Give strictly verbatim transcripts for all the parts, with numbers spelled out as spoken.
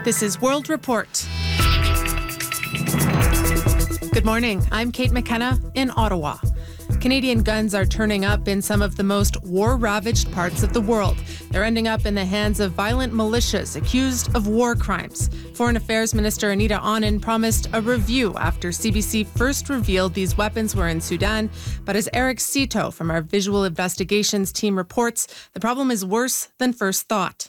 This is World Report. Good morning. I'm Kate McKenna in Ottawa. Canadian guns are turning up in some of the most war-ravaged parts of the world. They're ending up in the hands of violent militias accused of war crimes. Foreign Affairs Minister Anita Anand promised a review after C B C first revealed these weapons were in Sudan. But as Eric Cito from our Visual Investigations team reports, the problem is worse than first thought.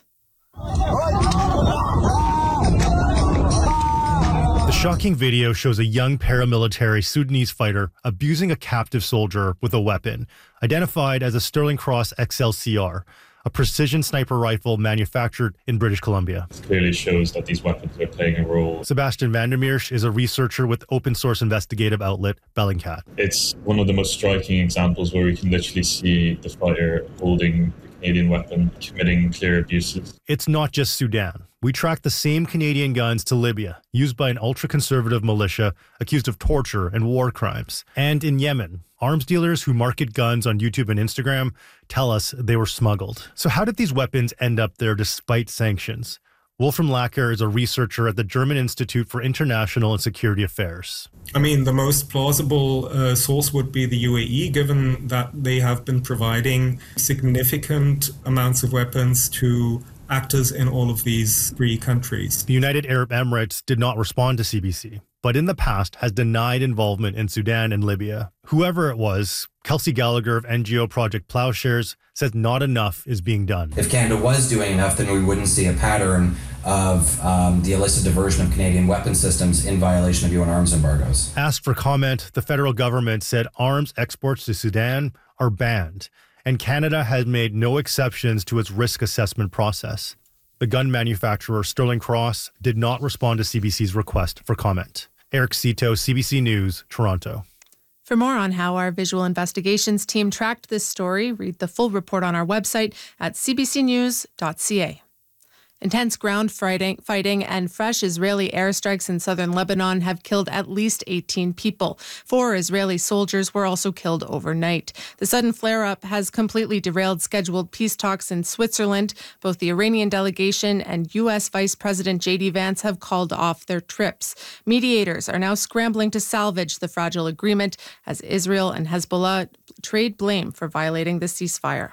The shocking video shows a young paramilitary Sudanese fighter abusing a captive soldier with a weapon, identified as a Sterling Cross X L C R, a precision sniper rifle manufactured in British Columbia. It clearly shows that these weapons are playing a role. Sebastian Vandermeersch is a researcher with open source investigative outlet Bellingcat. It's one of the most striking examples where we can literally see the fighter holding the Canadian weapon, committing clear abuses. It's not just Sudan. We tracked the same Canadian guns to Libya, used by an ultra-conservative militia accused of torture and war crimes. And in Yemen, arms dealers who market guns on YouTube and Instagram tell us they were smuggled. So how did these weapons end up there despite sanctions? Wolfram Lacker is a researcher at the German Institute for International and Security Affairs. I mean, the most plausible uh, source would be the U A E, given that they have been providing significant amounts of weapons to actors in all of these three countries. The United Arab Emirates did not respond to C B C, but in the past has denied involvement in Sudan and Libya. Whoever it was, Kelsey Gallagher of N G O Project Plowshares says not enough is being done. If Canada was doing enough, then we wouldn't see a pattern of um, the illicit diversion of Canadian weapon systems in violation of U N arms embargoes. Asked for comment, the federal government said arms exports to Sudan are banned, and Canada has made no exceptions to its risk assessment process. The gun manufacturer Sterling Cross did not respond to C B C's request for comment. Eric Cito, C B C News, Toronto. For more on how our Visual Investigations team tracked this story, read the full report on our website at c b c news dot c a. Intense ground fighting, fighting and fresh Israeli airstrikes in southern Lebanon have killed at least eighteen people. Four Israeli soldiers were also killed overnight. The sudden flare-up has completely derailed scheduled peace talks in Switzerland. Both the Iranian delegation and U S Vice President J D Vance have called off their trips. Mediators are now scrambling to salvage the fragile agreement as Israel and Hezbollah trade blame for violating the ceasefire.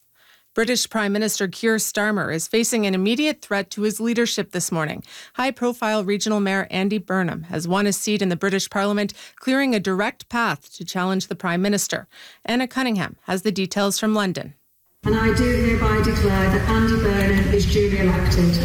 British Prime Minister Keir Starmer is facing an immediate threat to his leadership this morning. High-profile regional mayor Andy Burnham has won a seat in the British Parliament, clearing a direct path to challenge the Prime Minister. Anna Cunningham has the details from London. And I do hereby declare that Andy Burnham is duly elected.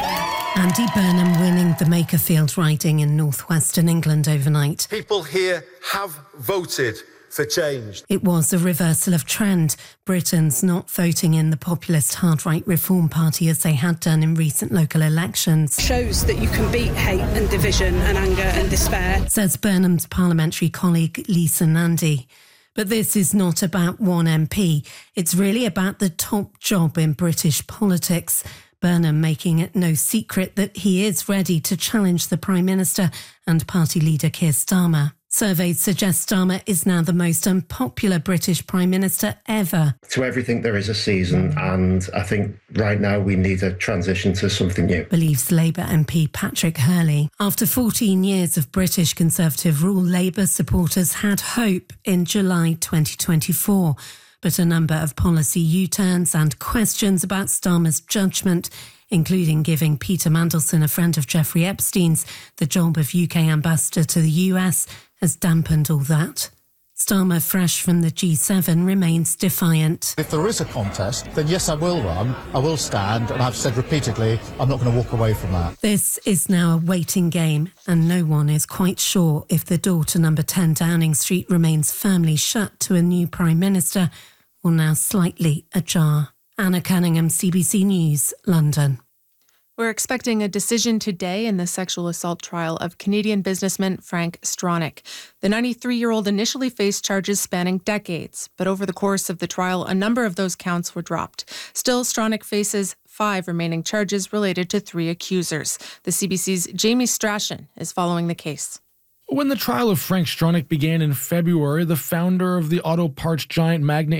Andy Burnham winning the Makerfield riding in northwestern England overnight. People here have voted for change. It was a reversal of trend. Britons not voting in the populist hard-right Reform Party as they had done in recent local elections. Shows that you can beat hate and division and anger and despair, says Burnham's parliamentary colleague Lisa Nandy. But this is not about one M P. It's really about the top job in British politics. Burnham making it no secret that he is ready to challenge the Prime Minister and party leader Keir Starmer. Surveys suggest Starmer is now the most unpopular British Prime Minister ever. To everything there is a season, and I think right now we need a transition to something new, believes Labour M P Patrick Hurley. After fourteen years of British Conservative rule, Labour supporters had hope in July twenty twenty-four. But a number of policy U-turns and questions about Starmer's judgment, including giving Peter Mandelson, a friend of Jeffrey Epstein's, the job of U K ambassador to the U S, has dampened all that. Starmer, fresh from the G seven, remains defiant. If there is a contest, then yes, I will run, I will stand, and I've said repeatedly, I'm not going to walk away from that. This is now a waiting game, and no one is quite sure if the door to number ten Downing Street remains firmly shut to a new Prime Minister or now slightly ajar. Anna Cunningham, C B C News, London. We're expecting a decision today in the sexual assault trial of Canadian businessman Frank Stronach. The ninety-three-year-old initially faced charges spanning decades, but over the course of the trial, a number of those counts were dropped. Still, Stronach faces five remaining charges related to three accusers. The C B C's Jamie Strachan is following the case. When the trial of Frank Stronach began in February, the founder of the auto parts giant Magna